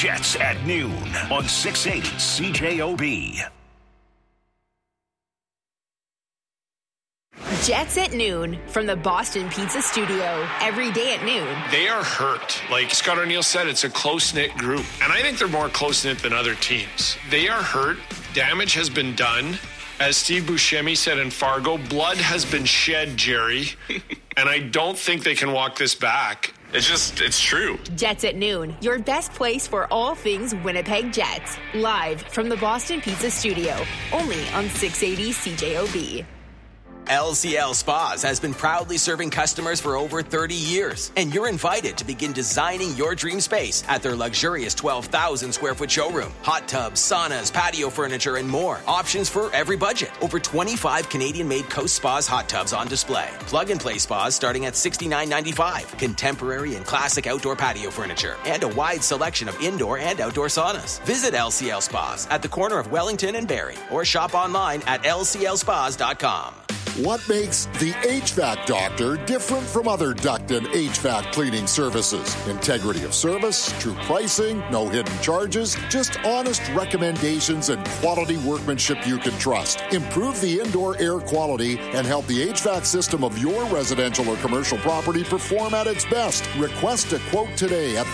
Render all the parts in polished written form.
Jets at noon on 680 CJOB. Jets at noon from the Boston Pizza Studio. Every day at noon. They are hurt. Like Scott O'Neill said, it's a close-knit group. And I think they're more close-knit than other teams. They are hurt. Damage has been done. As Steve Buscemi said in Fargo, blood has been shed, Jerry. And I don't think they can walk this back. It's true. Jets at noon, your best place for all things Winnipeg Jets. Live from the Boston Pizza Studio. Only on 680 CJOB. LCL Spas has been proudly serving customers for over 30 years, and you're invited to begin designing your dream space at their luxurious 12,000 square foot showroom. Hot tubs, saunas, patio furniture, and more. Options for every budget. Over 25 Canadian-made Coast Spas hot tubs on display. Plug-and-play spas starting at $69.95. Contemporary and classic outdoor patio furniture, and a wide selection of indoor and outdoor saunas. Visit LCL Spas at the corner of Wellington and Barrie, or shop online at lclspas.com. What makes the HVAC Doctor different from other duct and HVAC cleaning services? Integrity of service, true pricing, no hidden charges, just honest recommendations and quality workmanship you can trust. Improve the indoor air quality and help the HVAC system of your residential or commercial property perform at its best. Request a quote today at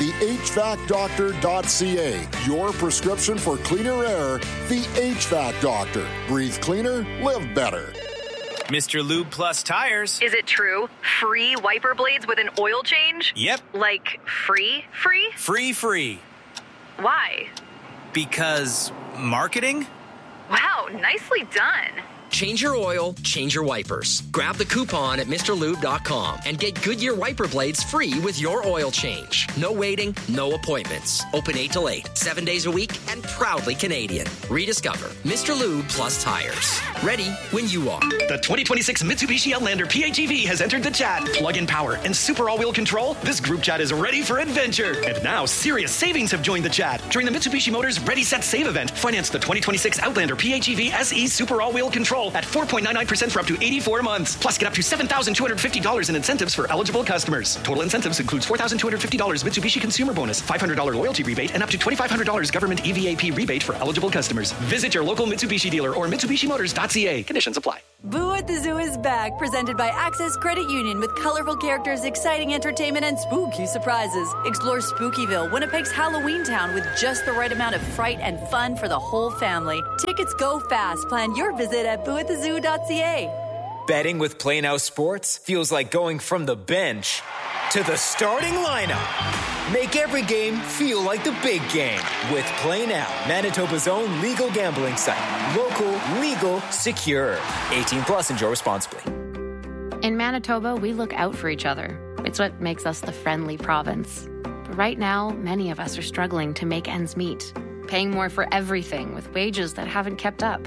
thehvacdoctor.ca. Your prescription for cleaner air, the HVAC Doctor. Breathe cleaner, live better. Mr. Lube Plus Tires. Is it true? Free wiper blades with an oil change? Yep. Like free? Free. Why? Because marketing? Wow, nicely done. Change your oil, change your wipers. Grab the coupon at MrLube.com and get Goodyear wiper blades free with your oil change. No waiting, no appointments. Open 8 till 8, 7 days a week, and proudly Canadian. Rediscover Mr. Lube Plus Tires. Ready when you are. The 2026 Mitsubishi Outlander PHEV has entered the chat. Plug-in power and super all-wheel control. This group chat is ready for adventure. And now serious savings have joined the chat. During the Mitsubishi Motors Ready, Set, Save event, finance the 2026 Outlander PHEV SE super all-wheel control at 4.99% for up to 84 months. Plus, get up to $7,250 in incentives for eligible customers. Total incentives includes $4,250 Mitsubishi consumer bonus, $500 loyalty rebate, and up to $2,500 government EVAP rebate for eligible customers. Visit your local Mitsubishi dealer or MitsubishiMotors.ca. Conditions apply. Boo at the Zoo is back, presented by Access Credit Union with colorful characters, exciting entertainment, and spooky surprises. Explore Spookyville, Winnipeg's Halloween town, with just the right amount of fright and fun for the whole family. Tickets go fast. Plan your visit at booathezoo.ca. Betting with Play Now Sports feels like going from the bench to the starting lineup. Make every game feel like the big game with Play Now, Manitoba's own legal gambling site. Local, legal, secure. 18 plus, enjoy responsibly. In Manitoba, we look out for each other. It's what makes us the friendly province. But right now, many of us are struggling to make ends meet, paying more for everything with wages that haven't kept up.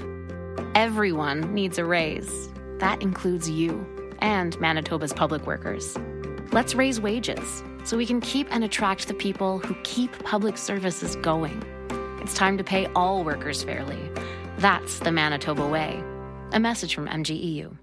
Everyone needs a raise. That includes you and Manitoba's public workers. Let's raise wages so we can keep and attract the people who keep public services going. It's time to pay all workers fairly. That's the Manitoba way. A message from MGEU.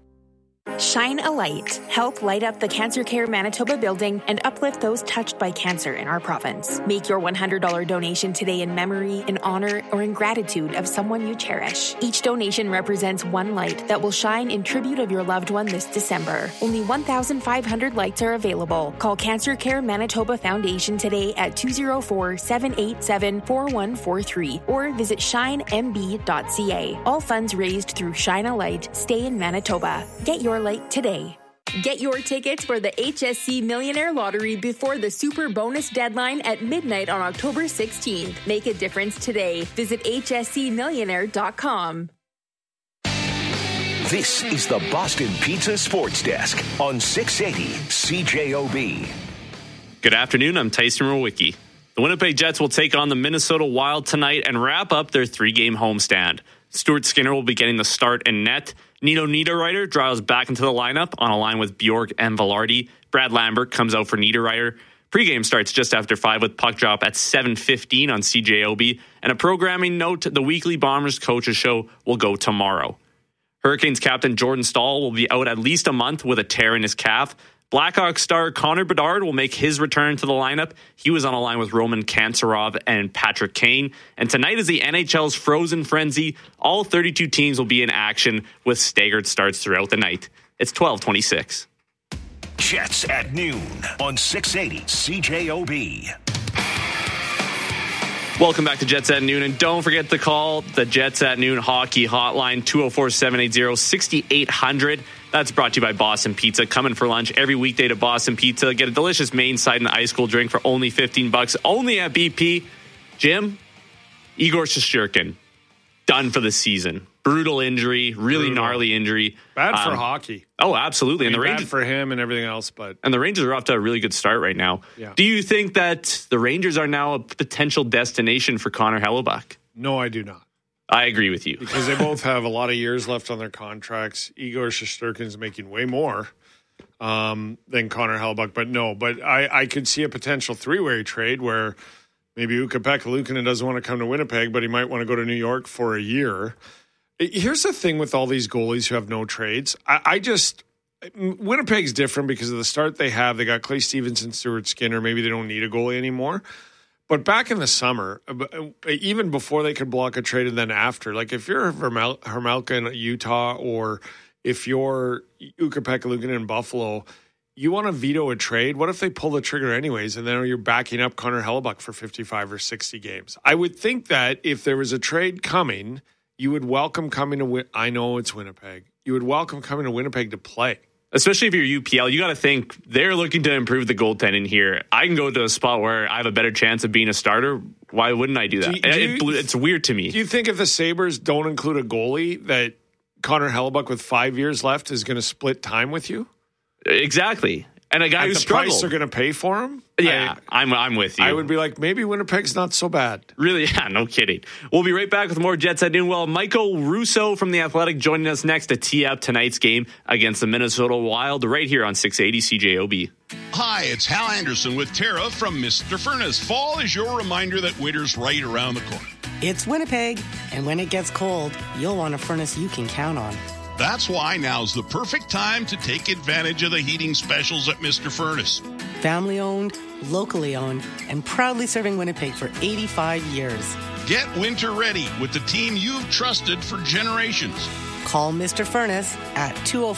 Shine a light. Help light up the Cancer Care Manitoba building and uplift those touched by cancer in our province. Make your $100 donation today in memory, in honor, or in gratitude of someone you cherish. Each donation represents one light that will shine in tribute of your loved one this December. Only 1,500 lights are available. Call Cancer Care Manitoba Foundation today at 204-787-4143 or visit shinemb.ca. All funds raised through Shine a Light stay in Manitoba. Get your light today. Get your tickets for the HSC Millionaire Lottery before the Super Bonus deadline at midnight on October 16th. Make a difference today. Visit hscmillionaire.com. This is the Boston Pizza Sports Desk on 680 CJOB. Good afternoon, I'm Tyson Rowicki. The Winnipeg Jets will take on the Minnesota Wild tonight and wrap up their 3-game homestand. Stuart Skinner will be getting the start in net. Nino Niederreiter drives back into the lineup on a line with Bjork and Velarde. Brad Lambert comes out for Niederreiter. Pre-game starts just after 5 with puck drop at 7:15 on CJOB. And a programming note, the weekly Bombers Coaches Show will go tomorrow. Hurricanes captain Jordan Staal will be out at least a month with a tear in his calf. Blackhawks star Connor Bedard will make his return to the lineup. He was on a line with Roman Kantsarov and Patrick Kane. And tonight is the NHL's Frozen Frenzy. All 32 teams will be in action with staggered starts throughout the night. It's 12:26. Jets at noon on 680 CJOB. Welcome back to Jets at Noon, and don't forget to call the Jets at Noon hockey hotline, 204-780-6800. That's brought to you by Boston Pizza. Coming for lunch every weekday to Boston Pizza. Get a delicious main side and ice cold drink for only $15, only at BP. Jim, Igor Shesterkin, done for the season. Brutal injury, really gnarly injury. Bad for hockey. Oh, absolutely. And the Rangers, bad for him and everything else. And the Rangers are off to a really good start right now. Yeah. Do you think that the Rangers are now a potential destination for Connor Hellebuyck? No, I do not. I agree with you. Because they both have a lot of years left on their contracts. Igor Shesterkin is making way more than Connor Hellebuyck. But I could see a potential three-way trade where maybe Ukko-Pekka Luukkonen doesn't want to come to Winnipeg, but he might want to go to New York for a year. Here's the thing with all these goalies who have no trades. Winnipeg's different because of the start they have. They got Clay Stevenson, Stuart Skinner. Maybe they don't need a goalie anymore. But back in the summer, even before they could block a trade and then after, like if you're Hermelka in Utah or if you're Ukko-Pekka Luukkonen in Buffalo, you want to veto a trade. What if they pull the trigger anyways and then you're backing up Connor Hellebuyck for 55 or 60 games? I would think that if there was a trade coming, you would welcome coming to I know it's Winnipeg. You would welcome coming to Winnipeg to play. Especially if you're UPL, you got to think they're looking to improve the goaltending here. I can go to a spot where I have a better chance of being a starter. Why wouldn't I do that? It's weird to me. Do you think if the Sabres don't include a goalie that Connor Hellebuyck with 5 years left is going to split time with you? Exactly. And a guy who struggled. The price they're going to pay for him? Yeah, I'm with you. I would be like, maybe Winnipeg's not so bad. Really? Yeah, no kidding. We'll be right back with more Jets at noon. Well, Michael Russo from The Athletic joining us next to tee up tonight's game against the Minnesota Wild right here on 680 CJOB. Hi, it's Hal Anderson with Tara from Mr. Furnace. Fall is your reminder that winter's right around the corner. It's Winnipeg, and when it gets cold, you'll want a furnace you can count on. That's why now's the perfect time to take advantage of the heating specials at Mr. Furnace. Family owned, locally owned, and proudly serving Winnipeg for 85 years. Get winter ready with the team you've trusted for generations. Call Mr. Furnace at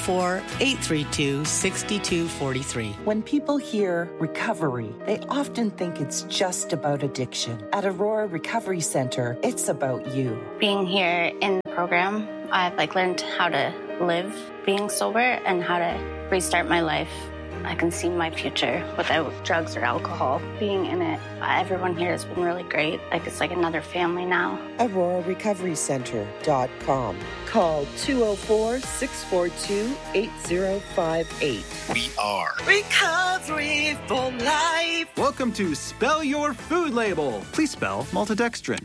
204-832-6243. When people hear recovery, they often think it's just about addiction. At Aurora Recovery Center, it's about you. Being here in the program, I've learned how to live being sober and how to restart my life. I can see my future without drugs or alcohol. Being in it, everyone here has been really great. It's like another family now. AuroraRecoveryCenter.com. Call 204-642-8058. We are Recovery for Life. Welcome to Spell Your Food Label. Please spell maltodextrin.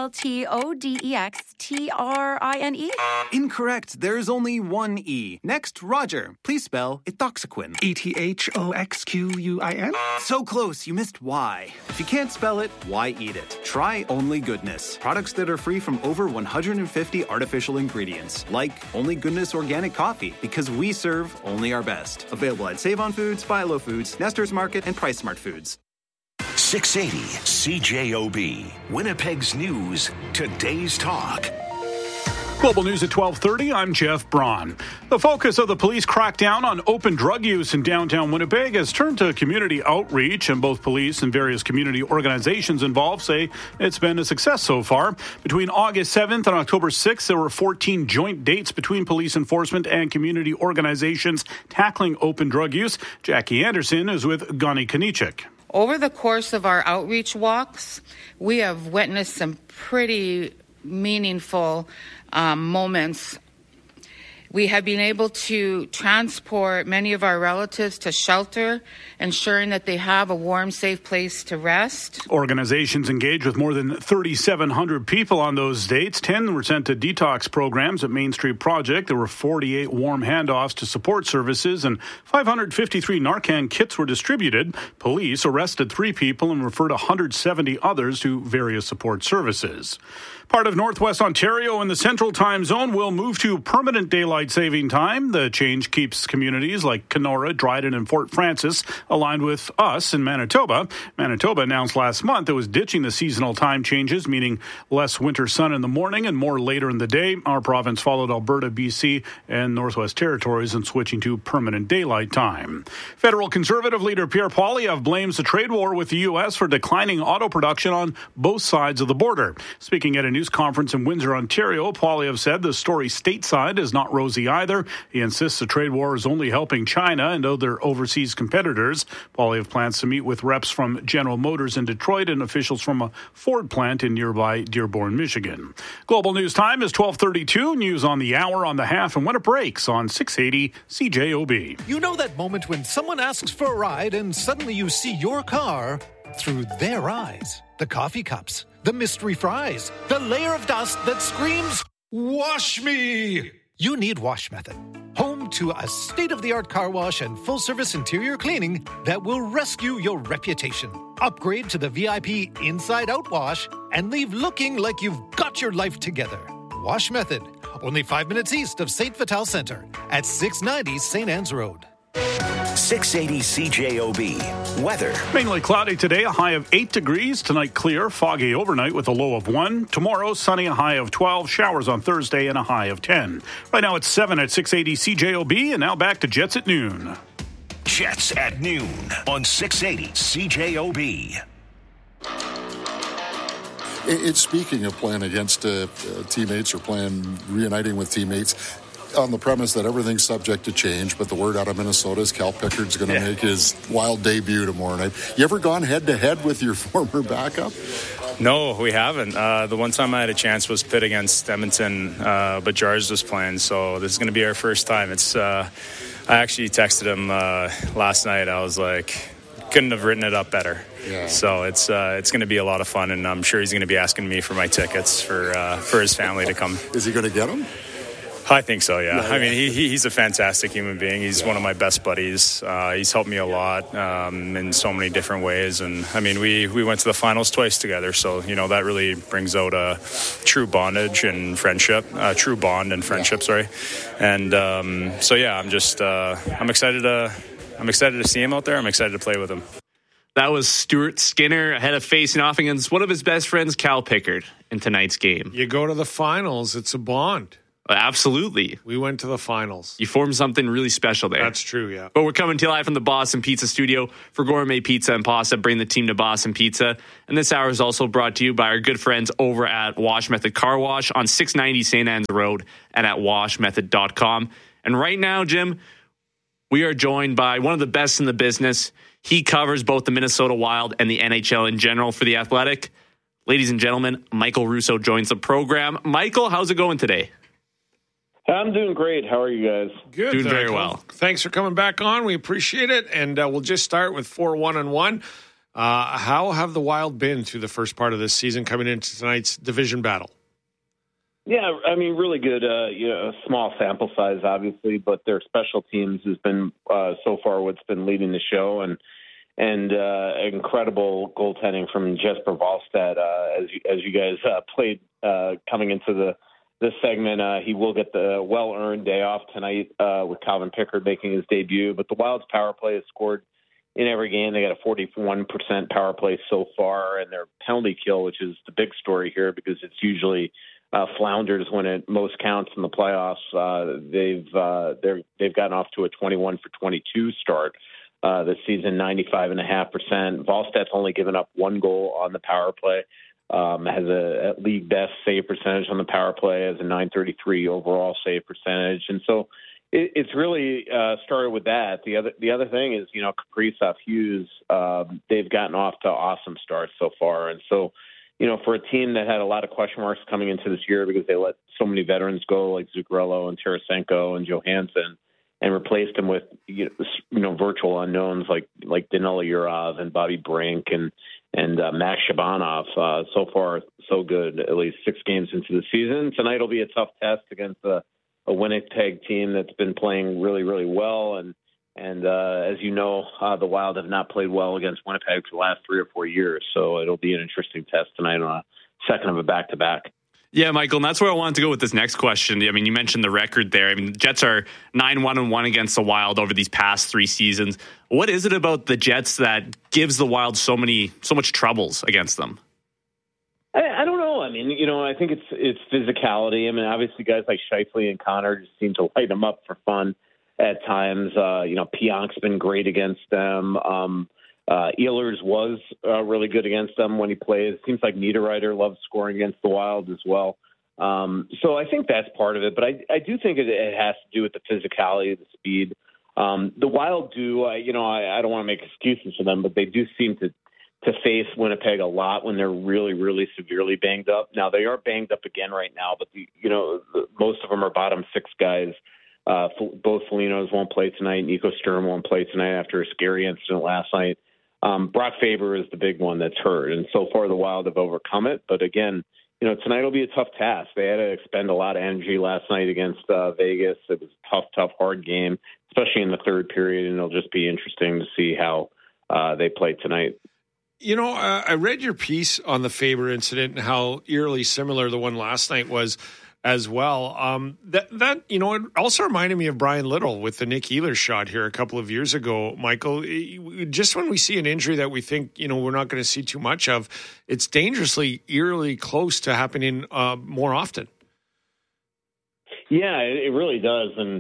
MALTODEXTRINE? Incorrect. There's only one E. Next, Roger. Please spell ethoxyquin. ETHOXQUIN? So close, you missed Y. If you can't spell it, why eat it? Try Only Goodness. Products that are free from over 150 artificial ingredients. Like Only Goodness Organic Coffee, because we serve only our best. Available at Save On Foods, Philo Foods, Nestor's Market, and Price Smart Foods. 680 CJOB. Winnipeg's News. Today's Talk. Global News at 12:30. I'm Jeff Braun. The focus of the police crackdown on open drug use in downtown Winnipeg has turned to community outreach, and both police and various community organizations involved say it's been a success so far. Between August 7th and October 6th, there were 14 joint dates between police enforcement and community organizations tackling open drug use. Jackie Anderson is with Gani Kanichik. Over the course of our outreach walks, we have witnessed some pretty meaningful moments. We have been able to transport many of our relatives to shelter, ensuring that they have a warm, safe place to rest. Organizations engaged with more than 3,700 people on those dates. 10 were sent to detox programs at Main Street Project. There were 48 warm handoffs to support services, and 553 Narcan kits were distributed. Police arrested 3 people and referred 170 others to various support services. Part of Northwest Ontario in the Central Time Zone will move to permanent daylight daylight saving time. The change keeps communities like Kenora, Dryden, and Fort Francis aligned with us in Manitoba. Manitoba announced last month it was ditching the seasonal time changes, meaning less winter sun in the morning and more later in the day. Our province followed Alberta, BC, and Northwest Territories in switching to permanent daylight time. Federal Conservative leader Pierre Poilievre blames the trade war with the U.S. for declining auto production on both sides of the border. Speaking at a news conference in Windsor, Ontario, Poilievre said the story stateside is not rosy either. He insists the trade war is only helping China and other overseas competitors. Poilievre plans to meet with reps from General Motors in Detroit and officials from a Ford plant in nearby Dearborn, Michigan. Global News Time is 12:32. News on the hour, on the half, and when it breaks on 680 CJOB. You know that moment when someone asks for a ride and suddenly you see your car through their eyes. The coffee cups, the mystery fries, the layer of dust that screams, "Wash me!" You need Wash Method. Home to a state-of-the-art car wash and full-service interior cleaning that will rescue your reputation. Upgrade to the VIP inside-out wash and leave looking like you've got your life together. Wash Method, only 5 minutes east of St. Vital Center at 690 St. Anne's Road. 680 CJOB. Weather. Mainly cloudy today, a high of 8 degrees. Tonight clear, foggy overnight with a low of 1. Tomorrow, sunny, a high of 12. Showers on Thursday and a high of 10. Right now it's 7 at 680 CJOB, and now back to Jets at noon. Jets at noon on 680 CJOB. It's speaking of playing against teammates or reuniting with teammates, on the premise that everything's subject to change, but the word out of Minnesota is Cal Pickard's going to make his Wild debut tomorrow night. You ever gone head-to-head with your former backup? No, we haven't. The one time I had a chance was pit against Edmonton, but Jars was playing, so this is going to be our first time. I actually texted him last night. I was like, couldn't have written it up better. Yeah. So it's going to be a lot of fun, and I'm sure he's going to be asking me for my tickets for his family to come. Is he going to get them? I think so, yeah. I mean, he's a fantastic human being. He's one of my best buddies. He's helped me a lot in so many different ways. And, I mean, we went to the finals twice together. So, that really brings out a true bondage and friendship, sorry. And so, yeah, I'm excited to see him out there. I'm excited to play with him. That was Stuart Skinner ahead of facing off against one of his best friends, Cal Pickard, in tonight's game. You go to the finals, it's a bond. Absolutely. We went to the finals. You formed something really special there. That's true, yeah. But we're coming to you live from the Boston Pizza Studio for gourmet pizza and pasta. Bring the team to Boston Pizza. And this hour is also brought to you by our good friends over at Wash Method Car Wash on 690 St. Anne's Road and at washmethod.com. And right now, Jim, we are joined by one of the best in the business. He covers both the Minnesota Wild and the NHL in general for The Athletic. Ladies and gentlemen, Michael Russo joins the program. Michael, how's it going today? I'm doing great. How are you guys? Good. Doing very well. Thanks for coming back on. We appreciate it. And we'll just start with 4-1-1. How have the Wild been through the first part of this season coming into tonight's division battle? Yeah, I mean, really good. A small sample size, obviously, but their special teams has been so far what's been leading the show, and incredible goaltending from Jesper Wallstedt. As you guys played coming into this segment, he will get the well-earned day off tonight with Calvin Pickard making his debut. But the Wild's power play has scored in every game. They got a 41% power play so far, and their penalty kill, which is the big story here because it's usually flounders when it most counts in the playoffs. They've gotten off to a 21 for 22 start this season, 95.5%. Wallstedt's only given up one goal on the power play. Has a league best save percentage on the power play, has a .933 overall save percentage, and so it's really started with that. The other thing is, Kaprizov, Hughes, they've gotten off to awesome starts so far, and so for a team that had a lot of question marks coming into this year because they let so many veterans go like Zuccarello and Tarasenko and Johansson, and replaced them with virtual unknowns like Danila Yurov and Bobby Brink and Max Shabanov. So far, so good, at least 6 games into the season. Tonight will be a tough test against a Winnipeg team that's been playing really, really well. And as you know, the Wild have not played well against Winnipeg for the last 3 or 4 years. So it'll be an interesting test tonight on a second of a back-to-back. Yeah, Michael, and that's where I wanted to go with this next question. I mean, you mentioned the record there. I mean, the Jets are 9-1-1 against the Wild over these past 3 seasons. What is it about the Jets that gives the Wild so much troubles against them? I don't know. I mean, I think it's physicality. I mean, obviously guys like Scheifele and Connor just seem to light them up for fun at times. Pionk's been great against them. Ehlers was really good against them when he plays. It seems like Niederreiter loves scoring against the Wild as well. So I think that's part of it. But I do think it has to do with the physicality, the speed. The Wild do, I don't want to make excuses for them, but they do seem to face Winnipeg a lot when they're really, really severely banged up. Now, they are banged up again right now, but, most of them are bottom 6 guys. Both Folignos won't play tonight. Nico Sturm won't play tonight after a scary incident last night. Brock Faber is the big one that's hurt, and so far the Wild have overcome it. But again, tonight will be a tough task. They had to expend a lot of energy last night against Vegas. It was a tough, hard game, especially in the third period, and it'll just be interesting to see how they play tonight. I read your piece on the Faber incident and how eerily similar the one last night was as well. That it also reminded me of Brian Little with the Nick Ehlers shot here a couple of years ago, Michael. Just when we see an injury that we think, we're not going to see too much of, it's dangerously, eerily close to happening more often. Yeah, it really does. And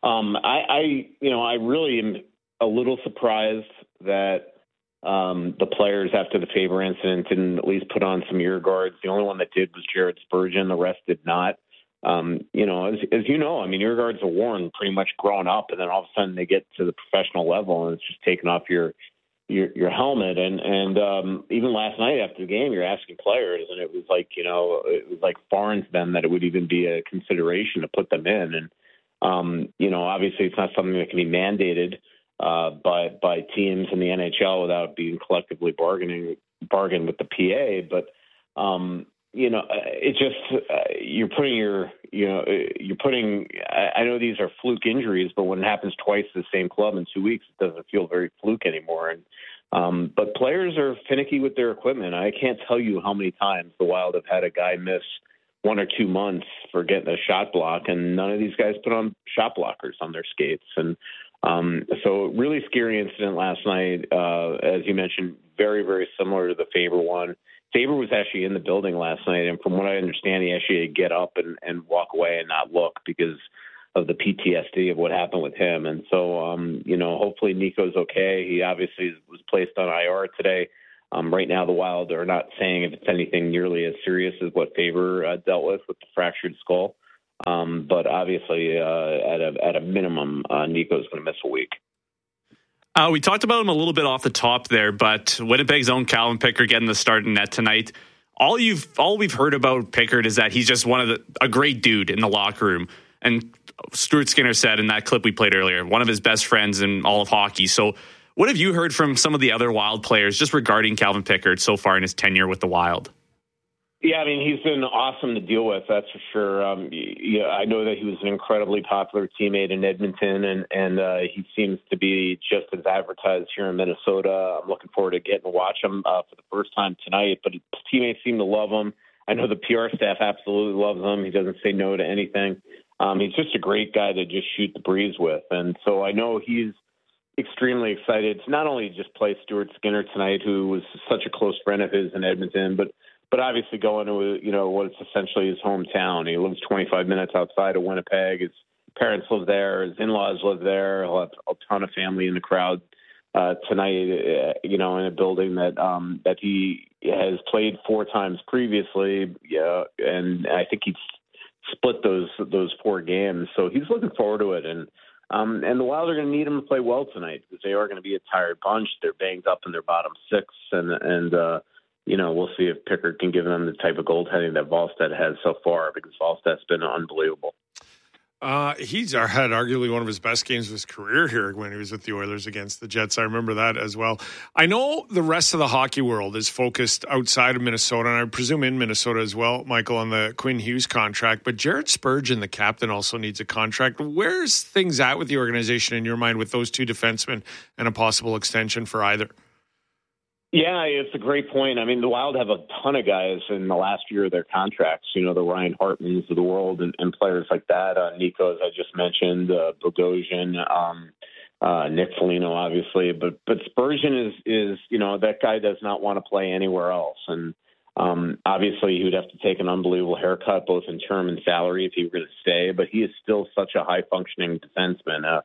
I really am a little surprised that the players after the Faber incident didn't at least put on some ear guards. The only one that did was Jared Spurgeon. The rest did not. As ear guards are worn pretty much growing up, and then all of a sudden they get to the professional level and it's just taking off your helmet. And even last night after the game, you're asking players, and it was like foreign to them that it would even be a consideration to put them in. And obviously it's not something that can be mandated by teams in the NHL without being collectively bargained with the PA. But it's just you're putting. I know these are fluke injuries, but when it happens twice to the same club in 2 weeks, it doesn't feel very fluke anymore. And but players are finicky with their equipment. I can't tell you how many times the Wild have had a guy miss 1 or 2 months for getting a shot block, and none of these guys put on shot blockers on their skates. And so really scary incident last night. As you mentioned, very, very similar to the Faber one. Faber was actually in the building last night, and from what I understand, he actually had to get up and walk away and not look because of the PTSD of what happened with him. And so, hopefully Nico's okay. He obviously was placed on IR today. Right now, the Wild are not saying if it's anything nearly as serious as what Faber dealt with the fractured skull. But obviously, at a minimum, Nico's going to miss a week. We talked about him a little bit off the top there, but Winnipeg's own Calvin Pickard getting the start in net tonight. All we've heard about Pickard is that he's just a great dude in the locker room. And Stuart Skinner said in that clip we played earlier, one of his best friends in all of hockey. So what have you heard from some of the other Wild players just regarding Calvin Pickard so far in his tenure with the Wild? Yeah, I mean, he's been awesome to deal with, that's for sure. I know that he was an incredibly popular teammate in Edmonton, and he seems to be just as advertised here in Minnesota. I'm looking forward to getting to watch him for the first time tonight, but his teammates seem to love him. I know the PR staff absolutely loves him. He doesn't say no to anything. He's just a great guy to just shoot the breeze with, and so I know he's extremely excited to not only just play Stuart Skinner tonight, who was such a close friend of his in Edmonton, but obviously going to, what's essentially his hometown. He lives 25 minutes outside of Winnipeg. His parents live there. His in-laws live there. He'll have a ton of family in the crowd tonight, in a building that he has played 4 times previously. Yeah, and I think he's split those 4 games. So he's looking forward to it. And the Wild are going to need him to play well tonight because they are going to be a tired bunch. They're banged up in their bottom 6, and we'll see if Pickard can give them the type of goaltending that Wallstedt has so far, because Wallstedt's been unbelievable. He's had arguably one of his best games of his career here when he was with the Oilers against the Jets. I remember that as well. I know the rest of the hockey world is focused outside of Minnesota, and I presume in Minnesota as well, Michael, on the Quinn Hughes contract. But Jared Spurgeon, the captain, also needs a contract. Where's things at with the organization in your mind with those 2 defensemen and a possible extension for either? Yeah, it's a great point. I mean, the Wild have a ton of guys in the last year of their contracts, the Ryan Hartmans of the world and players like that. Nico, as I just mentioned, Bogosian, Nick Foligno, obviously. But Spurgeon is that guy does not want to play anywhere else. And obviously he would have to take an unbelievable haircut, both in term and salary, if he were going to stay. But he is still such a high-functioning defenseman.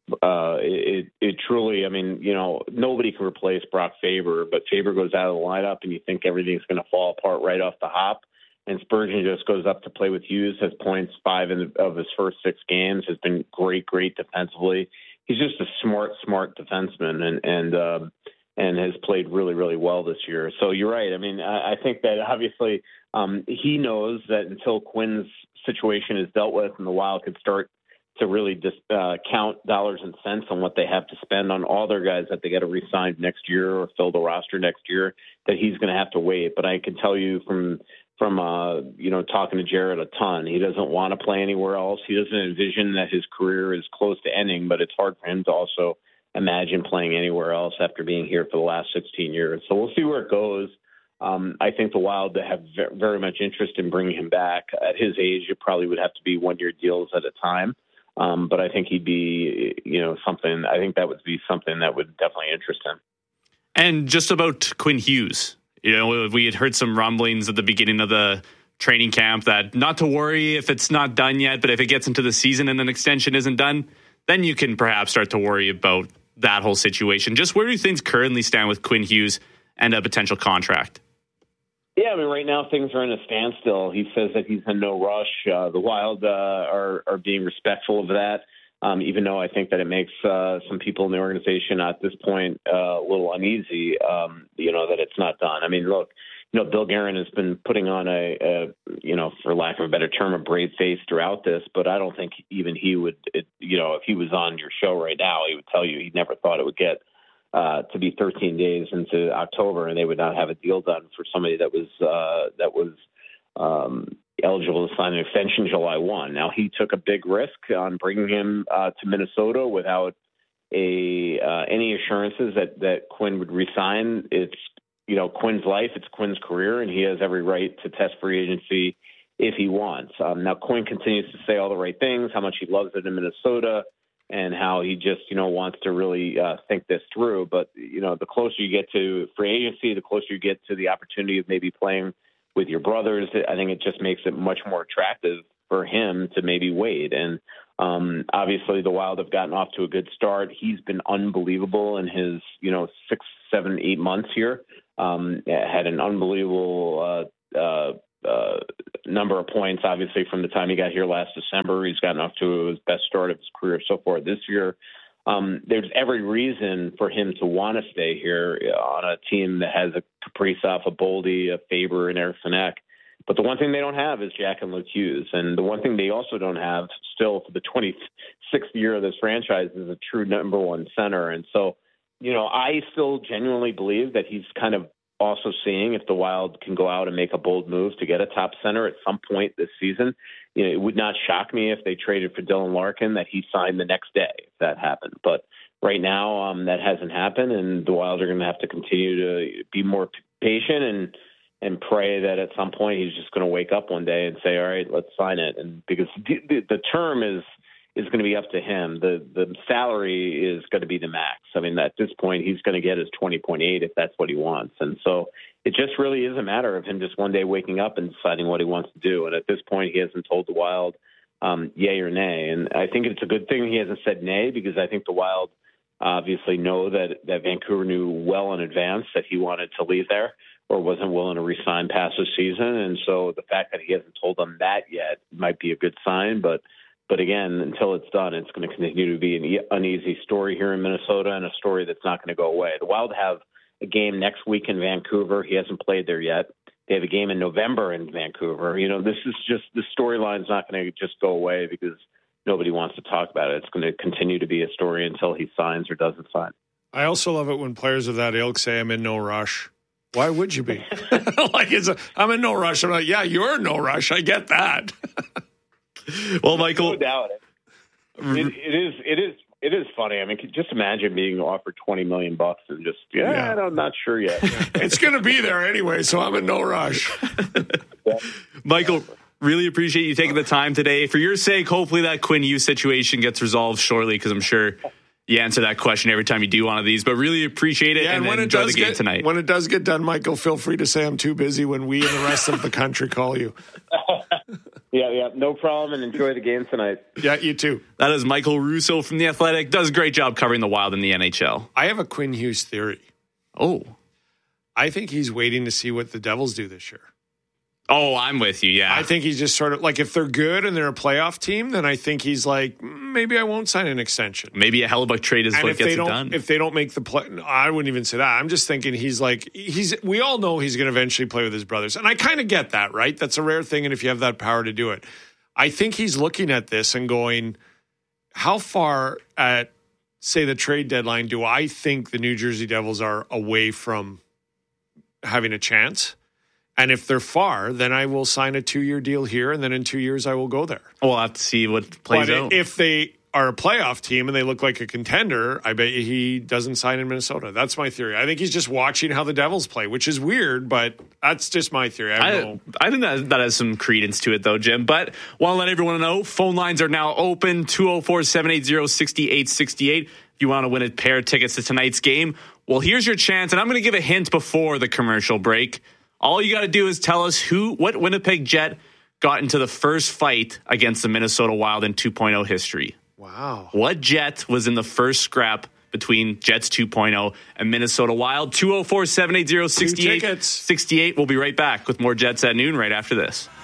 It truly, nobody can replace Brock Faber, but Faber goes out of the lineup and you think everything's going to fall apart right off the hop. And Spurgeon just goes up to play with Hughes, has points 5 of his first 6 games, has been great defensively. He's just a smart defenseman and has played really, really well this year. So you're right. I mean, I think that obviously he knows that until Quinn's situation is dealt with and the Wild could start to really just count dollars and cents on what they have to spend on all their guys that they got to re-sign next year or fill the roster next year, that he's going to have to wait. But I can tell you from talking to Jared a ton, he doesn't want to play anywhere else. He doesn't envision that his career is close to ending, but it's hard for him to also imagine playing anywhere else after being here for the last 16 years. So we'll see where it goes. I think the Wild have very much interest in bringing him back. At his age, it probably would have to be 1-year deals at a time. But I think he'd be, something. I think that would be something that would definitely interest him. And just about Quinn Hughes, we had heard some rumblings at the beginning of the training camp that not to worry if it's not done yet, but if it gets into the season and an extension isn't done, then you can perhaps start to worry about that whole situation. Just where do things currently stand with Quinn Hughes and a potential contract? Yeah, I mean, right now things are in a standstill. He says that he's in no rush. The Wild are being respectful of that, even though I think that it makes some people in the organization at this point a little uneasy, that it's not done. I mean, look, Bill Guerin has been putting on for lack of a better term, a brave face throughout this, but I don't think even he would, if he was on your show right now, he would tell you he never thought it would get to be 13 days into October, and they would not have a deal done for somebody that was eligible to sign an extension July 1. Now, he took a big risk on bringing him to Minnesota without any assurances that Quinn would resign. It's Quinn's life, it's Quinn's career, and he has every right to test free agency if he wants. Now, Quinn continues to say all the right things, how much he loves it in Minnesota, and how he just, wants to really think this through. But, the closer you get to free agency, the closer you get to the opportunity of maybe playing with your brothers, I think it just makes it much more attractive for him to maybe wait. And obviously the Wild have gotten off to a good start. He's been unbelievable in his, 6, 7, 8 months here. Had an unbelievable number of points, obviously, from the time he got here last December. He's gotten off to his best start of his career so far this year. There's every reason for him to want to stay here on a team that has a Kaprizov, a Boldy, a Faber, and Eriksson Ek. But the one thing they don't have is Jack and Luke Hughes. And the one thing they also don't have still for the 26th year of this franchise is a true number one center. And so, I still genuinely believe that he's kind of also seeing if the Wild can go out and make a bold move to get a top center at some point this season. It would not shock me if they traded for Dylan Larkin, that he signed the next day if that happened. But right now that hasn't happened, and the Wild are going to have to continue to be more patient and pray that at some point he's just going to wake up one day and say, all right, let's sign it. And because the term is going to be up to him. The salary is going to be the max. I mean, at this point, he's going to get his 20.8 if that's what he wants. And so it just really is a matter of him just one day waking up and deciding what he wants to do. And at this point, he hasn't told the Wild yay or nay. And I think it's a good thing he hasn't said nay, because I think the Wild obviously know that Vancouver knew well in advance that he wanted to leave there or wasn't willing to re-sign past the season. And so the fact that he hasn't told them that yet might be a good sign. But again, until it's done, it's going to continue to be an uneasy story here in Minnesota, and a story that's not going to go away. The Wild have a game next week in Vancouver. He hasn't played there yet. They have a game in November in Vancouver. The storyline's not going to just go away because nobody wants to talk about it. It's going to continue to be a story until he signs or doesn't sign. I also love it when players of that ilk say, I'm in no rush. Why would you be? I'm in no rush. I'm like, yeah, you're in no rush. I get that. Well, Michael, no doubt. It It is funny. I mean, just imagine being offered $20 million and just, I'm not sure yet. It's going to be there anyway, so I'm in no rush. Michael, really appreciate you taking the time today. For your sake, hopefully that Quinn Hughes situation gets resolved shortly, because I'm sure you answer that question every time you do one of these. But really appreciate it, and enjoy the game tonight. When it does get done, Michael, feel free to say I'm too busy when we and the rest of the country call you. Yeah, no problem, and enjoy the game tonight. Yeah, you too. That is Michael Russo from The Athletic. Does a great job covering the Wild in the NHL. I have a Quinn Hughes theory. Oh. I think he's waiting to see what the Devils do this year. Oh, I'm with you, yeah. I think he's just sort of like, if they're good and they're a playoff team, then I think he's like, maybe I won't sign an extension. Maybe a Hellebuyck trade is what gets it done. If they don't make the play, I wouldn't even say that. I'm just thinking we all know he's going to eventually play with his brothers. And I kind of get that, right? That's a rare thing. And if you have that power to do it, I think he's looking at this and going, how far at, say, the trade deadline do I think the New Jersey Devils are away from having a chance? And if they're far, then I will sign a 2-year deal here, and then in 2 years I will go there. We'll have to see what plays out. If they are a playoff team and they look like a contender, I bet you he doesn't sign in Minnesota. That's my theory. I think he's just watching how the Devils play, which is weird, but that's just my theory. I think that has some credence to it, though, Jim. But want to let everyone know, phone lines are now open, 204-780-6868. If you want to win a pair of tickets to tonight's game, well, here's your chance, and I'm going to give a hint before the commercial break. All you got to do is tell us what Winnipeg Jet got into the first fight against the Minnesota Wild in 2.0 history. Wow. What Jet was in the first scrap between Jets 2.0 and Minnesota Wild? 204-780-6868. We'll be right back with more Jets at noon right after this.